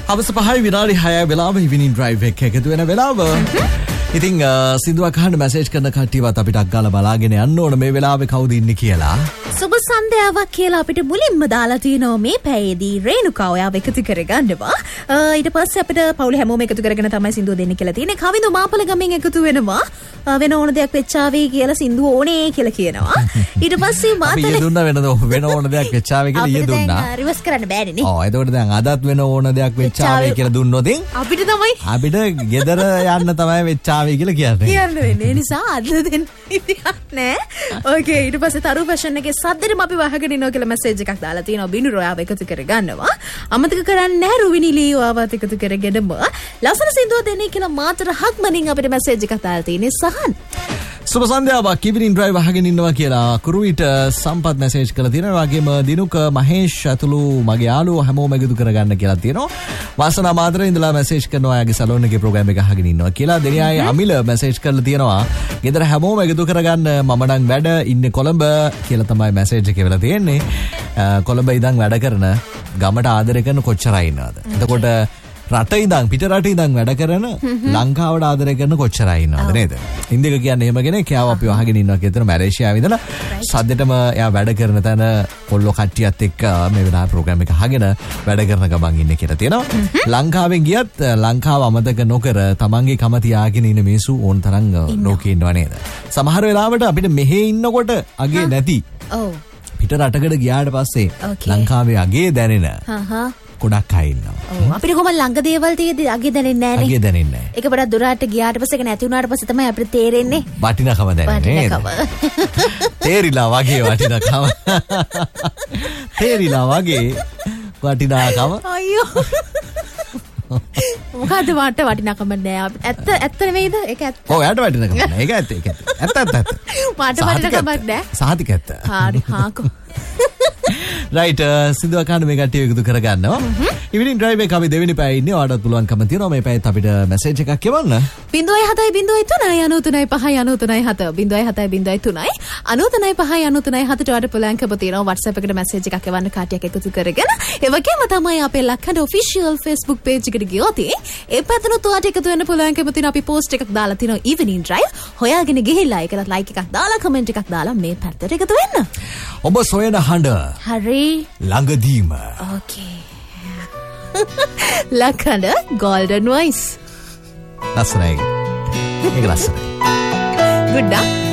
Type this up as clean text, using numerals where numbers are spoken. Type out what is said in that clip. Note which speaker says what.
Speaker 1: අවස 5 විනාඩි 6 වෙලාව ඉවිනින් ඩ්‍රයිව් එක එකතු වෙන වෙලාව. ඉතින් සින්දුවක් අහන්න මැසේජ් කරන කට්ටියවත් අපිට අග්ගාලා බලාගෙන යන්න ඕන මේ වෙලාවේ කවුද ඉන්නේ කියලා.
Speaker 2: සුබ සන්ධ්‍යාවක් කියලා අපිට මුලින්ම දාලා තිනවා මේ පැයේදී රේණුකා ඔයාව එකතු කරගන්නවා. ඊට පස්සේ අපිට පවුල හැමෝම එකතු කරගෙන තමයි සින්දුව දෙන්න කියලා තියෙන්නේ. කවිඳු මාපල ගමෙන් එකතු වෙනවා. වෙන ඕන දෙයක් වෙච්චාවේ කියලා සින්දුව ඕනේ කියලා කියනවා. ඊට පස්සේ මාතලේ
Speaker 1: අපි දුන්නා වෙන ඕන දෙයක් වෙච්චාවේ කියලා ඊය දුන්නා.
Speaker 2: අපිට රිවර්ස් කරන්න බෑනේ නේ.
Speaker 1: ඔව් එතකොට දැන් අදත් වෙන ඕන දෙයක් වෙච්චාවේ කියලා දුන්නොත්
Speaker 2: අපිට තමයි
Speaker 1: අපිට ගෙදර යන්න තමයි වෙච්චාවේ කියලා කියන්නේ.
Speaker 2: කියන්න වෙන්නේ. ඒ නිසා අද දෙන්න ඉතියක් නෑ. ඕකේ ඊට පස්සේ තරු ෆැෂන් එකේ සද්දෙට අපි වහගෙන ඉනවා කියලා මැසේජ් එකක් දාලා තිනවා. බිනුර ඔයාව එකතු කරගන්නවා. අමතක කරන්නේ නැහැ රුවිනිලී ඔයාවත් එකතු කරගෙනම ලස්සන සින්දුව දෙන්නේ කියලා මාතර හක්මනින් අපිට මැසේජ් එකක් දාලා තියෙන්නේ සහන්.
Speaker 1: සුබ සන්ධ්‍යාවක් ඉවිනින් ඩ්‍රයිව් අහගෙන ඉන්නවා කියලා කුරුවිට සම්පත් මැසේජ් කරලා තියෙනවා. වගේම දිනුක මහේෂ් ඇතුළු මගේ යාළුවෝ හැමෝම එකතු කරගන්න කියලා තියෙනවා. වාසනා මාතර ඉඳලා මැසේජ් කරනවා යාගේ සලෝන් එකේ ප්‍රෝග්‍රෑම් එක අහගෙන ඉන්නවා කියලා. දෙනියායි අමිල මැසේජ් කරලා තියෙනවා. ගෙදර හැමෝම එකතු කරගන්න මම නම් වැඩ ඉන්නේ කොළඹ කියලා තමයි මැසේජ් එක වෙලා තියෙන්නේ. කොළඹ ඉඳන් වැඩ කරන ගමට ආදරය කරන කොච්චරයි ඉන්නවද? එතකොට රට ඉඳන් පිට රට ඉඳන් වැඩ කරන ලංකාවට ආදරය කරන කොච්චරයි ඉන්නවද නේද? ඉන්දික කියන්නේ එහෙම කෙනෙක්. එයාව අපි වහගෙන ඉන්නවා කියන මැලේසියාවේ ඉඳලා සද්දෙටම එයා වැඩ කරන තැන කොල්ලෝ කට්ටියත් එක්ක මේ වෙලාවේ ප්‍රෝග්‍රෑම් එක අහගෙන වැඩ කරන ගමන් ඉන්නේ කියලා තියෙනවා. ලංකාවෙන් ගියත් ලංකාව අමතක නොකර තමන්ගේ කම තියාගෙන ඉන්න මිනිස්සු ඕන තරම් ලෝකේ ඉන්නවා නේද? සමහර වෙලාවට අපිට මෙහෙ ඉන්නකොට අගේ නැති පිට රටකට ගියාට පස්සේ ලංකාවේ අගේ දැනෙන ගොඩක් අය ඉන්නවා.
Speaker 2: අපිට කොහොම ළඟ දේවල් තියෙද්දි අගේ දැනෙන්නේ නැහැ නේ.
Speaker 1: අගේ දැනෙන්නේ නැහැ.
Speaker 2: ඒක පොඩක් දුරට ගියාට පස්සේ ඒක නැති වුණාට පස්සේ තමයි අපිට තේරෙන්නේ.
Speaker 1: වටිනකම දැනෙන්නේ නේද? තේරිලා වගේ වටිනකම. තේරිලා වගේ වටිනාකම.
Speaker 2: අයියෝ. මොකද්ද වාට වටිනකම නෑ. ඇත්ත නෙමෙයිද? ඒක ඇත්ත.
Speaker 1: ඔව් යාට වටිනකම නෑ. ඒක ඇත්ත. ඇත්ත.
Speaker 2: වාට වටිනකමක් නෑ.
Speaker 1: සාහිතික ඇත්ත.
Speaker 2: හරි හාකෝ.
Speaker 1: රයිට් සින්දුව කන්න මේ කට්ටිය එකතු කරගන්නවා. ඉවිනින් ඩ්‍රයිව් එක අපි දෙවෙනි පැයේ ඉන්නේ. ඔයාලට පුළුවන්කම තියෙනවා මේ පැයත් අපිට මැසේජ් එකක් එවන්න.
Speaker 2: 0703 93 ඔයාලට පුළුවන්කම තියෙනවා WhatsApp එකට මැසේජ් එකක් එවන්න කාටියක් එකතු කරගෙන. ඒ වගේම තමයි අපේ ලක්හඬ official Facebook page එකට ගියොත් ඒ පැත්තනොත් ඔයාලට එකතු වෙන්න පුළුවන්කම තියෙනවා. අපි post එකක් දාලා තිනවා evening drive. හොයාගෙන ගිහිල්ලා ඒකට like එකක් දාලා comment එකක් දාලා මේ පැත්තට එකතු වෙන්න.
Speaker 1: ඔබ සොයන හඬ
Speaker 2: හරි
Speaker 1: ළඟදීම.
Speaker 2: ඕකේ. ලක්හඬ golden voice.
Speaker 1: ලස්සනයි. ඒක ලස්සනයි.
Speaker 2: good.